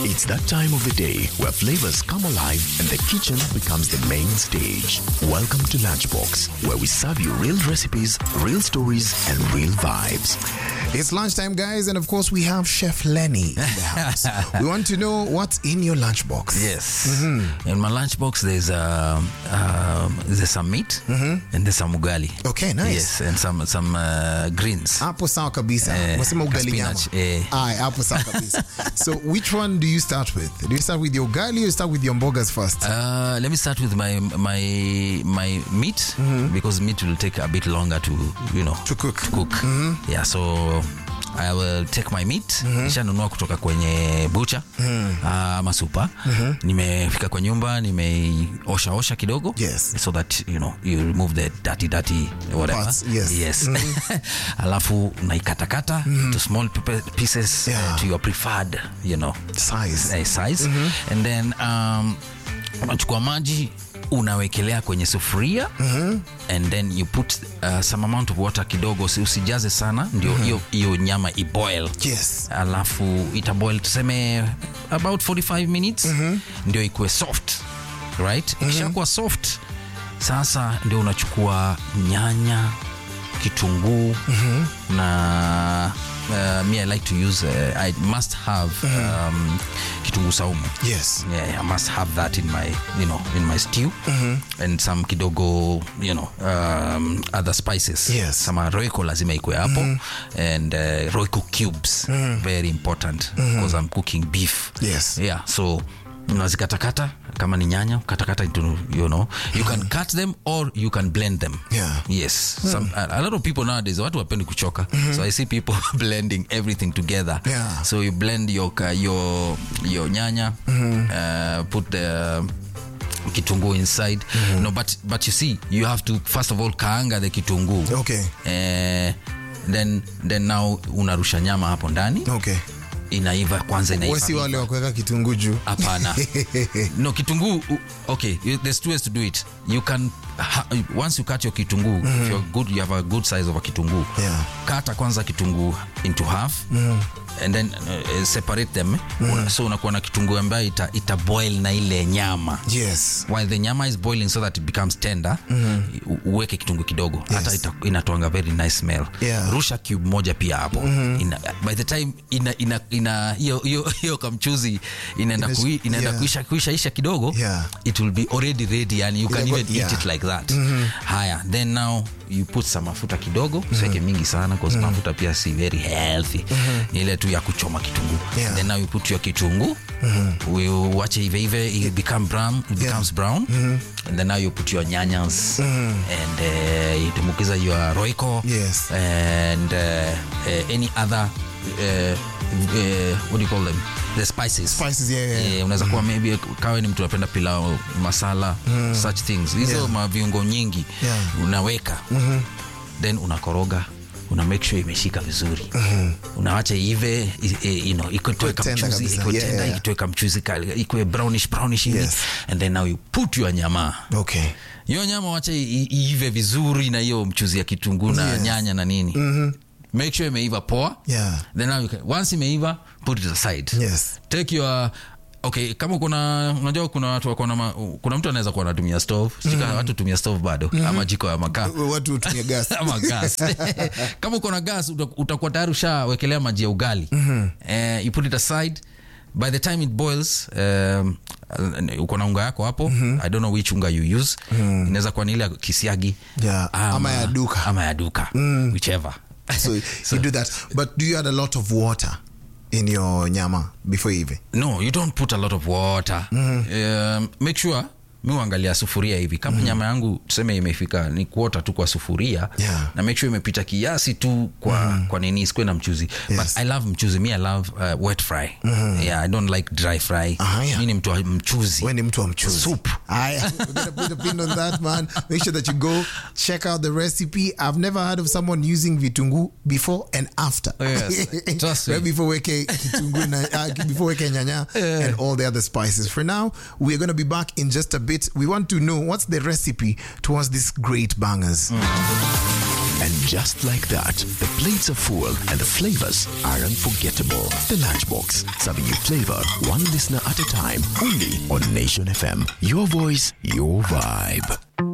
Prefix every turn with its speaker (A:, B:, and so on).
A: It's that time of the day where flavors come alive and the kitchen becomes the main stage. Welcome to Lunchbox, where we serve you real recipes, real stories, and real vibes.
B: It's lunchtime, guys, and of course we have Chef Lenny in the house. We want to know what's in your lunchbox.
C: Yes. In my lunchbox, there's some meat and there's some ugali.
B: Okay, nice.
C: Yes, and some greens.
B: Hapo sawa kabisa. Wasema ugali nyama. Aye, hapo sawa kabisa. So which one do you start with? Do you start with your ugali or you start with your mbogas first?
C: Let me start with my meat because meat will take a bit longer to cook. Yeah, so I will take my meat. Nishanunua kutoka kwenye butcher ama super. Nimefika kwa nyumba, nimeosha kidogo.
B: Yes.
C: So that you remove the dirty whatever.
B: Parts, yes.
C: Alafu unaikatakata to small pieces to your preferred size. And then unachukua maji unawekelea kwenye sufuria and then you put some amount of water kidogo, usijaze sana, ndio hiyo nyama iboil.
B: Yes.
C: Alafu itaboil tuseme about 45 minutes ndio ikuwe soft, right? Ikishakuwa soft sasa ndio unachukua nyanya, kitunguu na me I like to use I must have kitunguu saumu.
B: Yes.
C: Yeah, I must have that in my in my stew and some kidogo other spices.
B: Yes.
C: Some royco lazima ikwe hapo and royco cubes, very important because I'm cooking beef.
B: Yes.
C: Yeah, so unazikatakata kama ni nyanya katakata into you can cut them or you can blend them.
B: Yeah.
C: Yes. A lot of people nowadays watu wapendi kuchoka. So I see people blending everything together.
B: Yeah.
C: So you blend your nyanya, put the kitunguu inside. No, but you see, you have to first of all kaanga the kitunguu.
B: Okay.
C: Then now unarusha nyama hapo ndani.
B: Okay.
C: Inaiva kwanza.
B: Wasi wale wa kuweka kitunguu juu.
C: Hapana. No, kitunguu, okay, there's two ways to do it. You can once you cut your kitunguu, if you're good, you have a good size of a kitunguu.
B: Yeah.
C: Kata kwanza kitunguu into half and then separate them. So unakuwa na kitunguu ambayo ita boil na ile nyama.
B: Yes.
C: While the nyama is boiling so that it becomes tender, uweke kitunguu kidogo. Hata inatoanga very nice smell.
B: Yeah.
C: Rusha cube moja pia hapo. By the time hiyo kamchuzi inaenda kuisha kidogo, it will be already ready, and you can even eat it like that. Haya, then now you put some mafuta kidogo, usiweke mingi sana because mafuta pia si very healthy. Ni ile tu ya kuchoma kitunguu. Then now you put your kitunguu, we watch it becomes brown. And then now you put your nyanyas and you tumukiza your royco.
B: Yes.
C: And any other what do you call them, the spices. Unaweza kuwa maybe kawe ni mtu anapenda pilau masala, such things, hizo maviungo nyingi unaweka, then unakoroga, una make sure imeshika vizuri, unaacha ive ikitoeka mchuzi, ikitoeka mchuzi ikwe brownish and then now you put your nyama.
B: Okay.
C: Hiyo nyama wacha ive vizuri na hiyo mchuzi ya kitunguu na nyanya na nini. Make sure imeiva poa.
B: Yeah.
C: Then now once imeiva, put it aside.
B: Yes.
C: Take your kama unajua kuna watu kuna mtu anaweza kuwa anatumia stove. Watu tumia stove bado ama jiko ya makaa.
B: Watu tumia gas
C: ama gas. Kama uko na gas utakuwa tayari ushawekelea maji ya ugali. You put it aside. By the time it boils, uko na unga yako hapo. I don't know which unga you use. Inaweza kuwa ni ile kisiagi
B: ama ya duka.
C: Whichever.
B: So you do that. But do you add a lot of water in your nyama before you eat?
C: No, you don't put a lot of water. Make sure uangalia sufuria hivi. Kama nyama yangu tuseme imefika ni quarter tu kwa sufuria, na make sure imepita kiasi tu kwa nini isikwe na mchuzi. But I love mchuzi. I love wet fry. I don't like dry fry. Mimi ni mtu wa mchuzi.
B: Wewe ni mtu wa mchuzi.
C: Soup.
B: We're gonna put a pin on that, man. Make sure that you go check out the recipe. I've never heard of someone using vitungu before and after.
C: Yes. Trust me.
B: Right before weke kitungu before weke nyanya and all the other spices. For now, we're going to be back in just a bit. We want to know what's the recipe towards these great bangers.
A: And just like that, the plates are full and the flavors are unforgettable. The Lunchbox, serving you flavor one listener at a time, only on Nation FM. Your voice, your vibe.